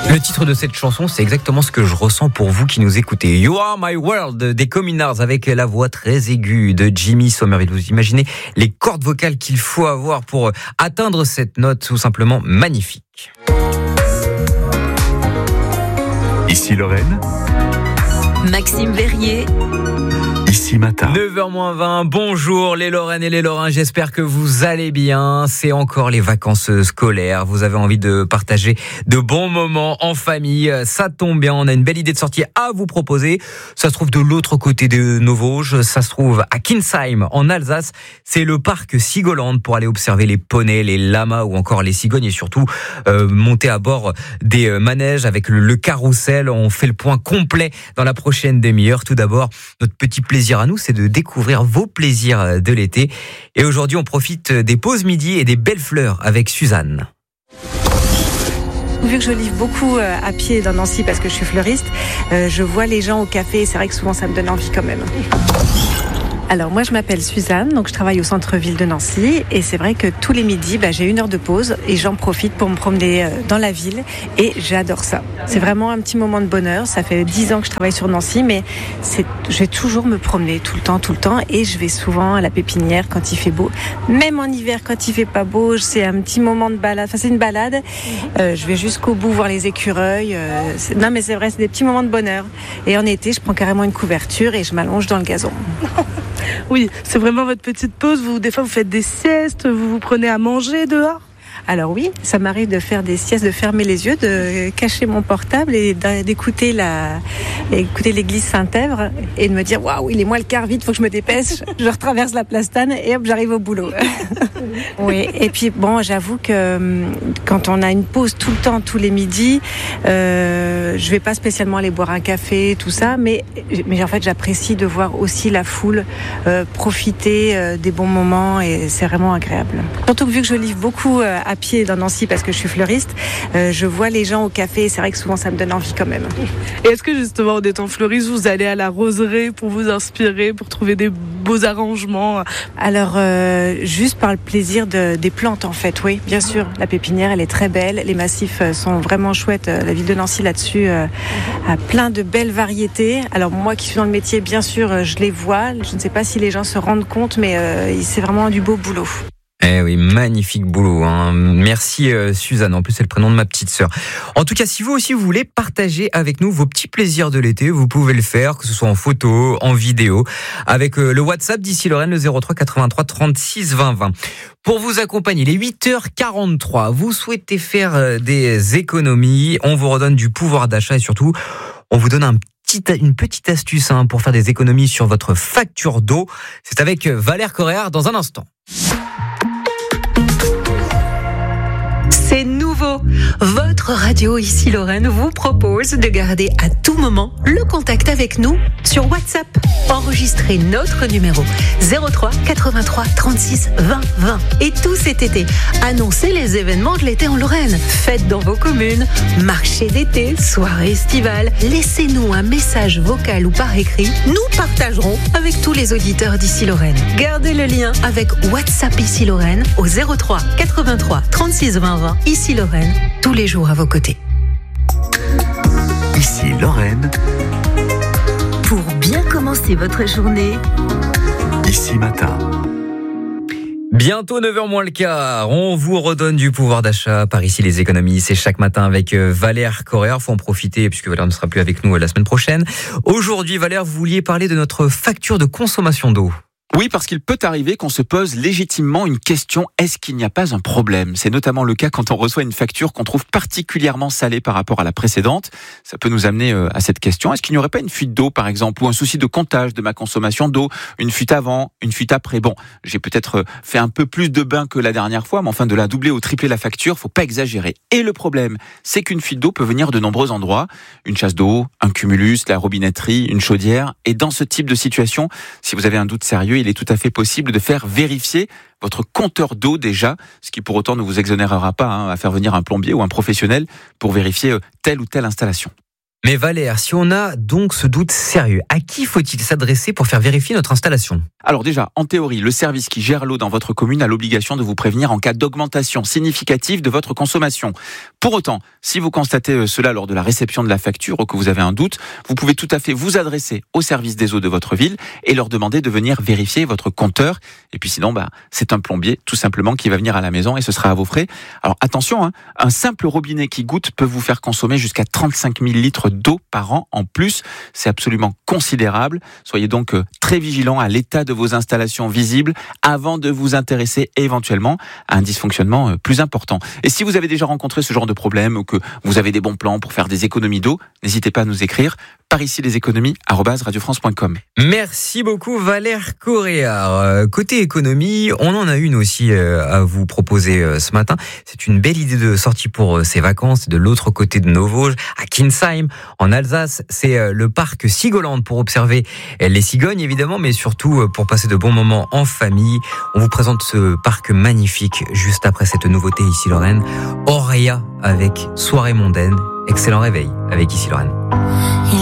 Le titre de cette chanson, c'est exactement ce que je ressens pour vous qui nous écoutez. You Are My World des Communards avec la voix très aiguë de Jimmy Somerville. Vous imaginez les cordes vocales qu'il faut avoir pour atteindre cette note tout simplement magnifique. Ici Lorraine. Maxime Verrier. Ici Matin. 9h-20, bonjour les Lorraines et les Lorrains, j'espère que vous allez bien. C'est encore les vacances scolaires, vous avez envie de partager de bons moments en famille. Ça tombe bien, on a une belle idée de sortie à vous proposer. Ça se trouve de l'autre côté de nos Vosges, ça se trouve à Kinsheim en Alsace. C'est le parc Sigoland pour aller observer les poneys, les lamas ou encore les cigognes et surtout monter à bord des manèges avec le carrousel. On fait le point complet dans la prochaine demi-heure. Tout d'abord, notre petit plaisir à nous, c'est de découvrir vos plaisirs de l'été. Et aujourd'hui, on profite des pauses midi et des belles fleurs avec Suzanne. Vu que je livre beaucoup à pied dans Nancy parce que je suis fleuriste, je vois les gens au café et c'est vrai que souvent ça me donne envie quand même. Alors moi je m'appelle Suzanne, donc je travaille au centre-ville de Nancy et c'est vrai que tous les midis j'ai une heure de pause et j'en profite pour me promener dans la ville et j'adore ça. C'est vraiment un petit moment de bonheur, ça fait 10 ans que je travaille sur Nancy mais je vais toujours me promener tout le temps et je vais souvent à la pépinière quand il fait beau. Même en hiver quand il fait pas beau, c'est un petit moment de balade, enfin c'est une balade, je vais jusqu'au bout voir les écureuils, non mais c'est vrai, c'est des petits moments de bonheur et en été je prends carrément une couverture et je m'allonge dans le gazon. Oui, c'est vraiment votre petite pause. Des fois, vous faites des siestes, vous vous prenez à manger dehors ? Alors oui, ça m'arrive de faire des siestes, de fermer les yeux, de cacher mon portable et d'écouter l'église Saint-Èvre et de me dire waouh, il est moins le quart, vite, faut que je me dépêche. Je retraverse la place Tannes et hop, j'arrive au boulot. Oui, et puis bon, j'avoue que quand on a une pause tout le temps, tous les midis, je vais pas spécialement aller boire un café, tout ça, mais en fait, j'apprécie de voir aussi la foule profiter des bons moments et c'est vraiment agréable. Surtout que vu que je livre beaucoup à pied dans Nancy parce que je suis fleuriste, je vois les gens au café et c'est vrai que souvent ça me donne envie quand même. Et est-ce que justement en étant fleuriste, vous allez à la roseraie pour vous inspirer, pour trouver des beaux arrangements ? Alors juste par le plaisir des plantes en fait, oui, bien sûr. La pépinière elle est très belle, les massifs sont vraiment chouettes, la ville de Nancy là-dessus a plein de belles variétés. Alors moi qui suis dans le métier, bien sûr, je les vois, je ne sais pas si les gens se rendent compte, mais c'est vraiment du beau boulot. Eh oui, magnifique boulot, hein. Merci Suzanne, en plus c'est le prénom de ma petite sœur. En tout cas, si vous aussi vous voulez partager avec nous vos petits plaisirs de l'été, vous pouvez le faire, que ce soit en photo, en vidéo, avec le WhatsApp d'Ici Lorraine, le 03 83 36 20 20. Pour vous accompagner, les 8h43, vous souhaitez faire des économies, on vous redonne du pouvoir d'achat et surtout, on vous donne une petite astuce pour faire des économies sur votre facture d'eau. C'est avec Valère Correa dans un instant. C'est nouveau. Votre radio Ici Lorraine vous propose de garder à tout moment le contact avec nous sur WhatsApp. Enregistrez notre numéro 03 83 36 20 20. Et tout cet été, annoncez les événements de l'été en Lorraine. Fêtes dans vos communes, marché d'été, soirée estivale. Laissez-nous un message vocal ou par écrit. Nous partagerons avec tous les auditeurs d'Ici Lorraine. Gardez le lien avec WhatsApp Ici Lorraine au 03 83 36 20 20. Ici Lorraine, tous les jours à vos côtés. Ici Lorraine. Pour bien commencer votre journée, Ici Matin. Bientôt 9h moins le quart, on vous redonne du pouvoir d'achat par ici les économies, c'est chaque matin avec Valère Correa, faut en profiter puisque Valère ne sera plus avec nous la semaine prochaine. Aujourd'hui Valère, vous vouliez parler de notre facture de consommation d'eau. Oui, parce qu'il peut arriver qu'on se pose légitimement une question, est-ce qu'il n'y a pas un problème ? C'est notamment le cas quand on reçoit une facture qu'on trouve particulièrement salée par rapport à la précédente. Ça peut nous amener à cette question, est-ce qu'il n'y aurait pas une fuite d'eau par exemple, ou un souci de comptage de ma consommation d'eau, une fuite avant, une fuite après ? Bon, j'ai peut-être fait un peu plus de bain que la dernière fois, mais enfin de la doubler ou tripler la facture, faut pas exagérer. Et le problème, c'est qu'une fuite d'eau peut venir de nombreux endroits, une chasse d'eau, un cumulus, la robinetterie, une chaudière, et dans ce type de situation, si vous avez un doute sérieux, il est tout à fait possible de faire vérifier votre compteur d'eau déjà, ce qui pour autant ne vous exonérera pas à faire venir un plombier ou un professionnel pour vérifier telle ou telle installation. Mais Valère, si on a donc ce doute sérieux, à qui faut-il s'adresser pour faire vérifier notre installation ? Alors déjà, en théorie, le service qui gère l'eau dans votre commune a l'obligation de vous prévenir en cas d'augmentation significative de votre consommation. Pour autant, si vous constatez cela lors de la réception de la facture ou que vous avez un doute, vous pouvez tout à fait vous adresser au service des eaux de votre ville et leur demander de venir vérifier votre compteur. Et puis sinon, c'est un plombier tout simplement qui va venir à la maison et ce sera à vos frais. Alors attention, un simple robinet qui goutte peut vous faire consommer jusqu'à 35 000 litres d'eau par an en plus. C'est absolument considérable. Soyez donc très vigilants à l'état de vos installations visibles avant de vous intéresser éventuellement à un dysfonctionnement plus important. Et si vous avez déjà rencontré ce genre de problème ou que vous avez des bons plans pour faire des économies d'eau, n'hésitez pas à nous écrire par ici leséconomies@radiofrance.com. Merci beaucoup Valère Correa. Côté économie, on en a une aussi à vous proposer ce matin. C'est une belle idée de sortie pour ces vacances de l'autre côté de nos Vosges, à Kinsheim, en Alsace. C'est le parc Sigoland pour observer les cigognes évidemment, mais surtout pour passer de bons moments en famille. On vous présente ce parc magnifique juste après cette nouveauté ici Lorraine. Auréa avec Soirée mondaine. Excellent réveil avec ici Lorraine.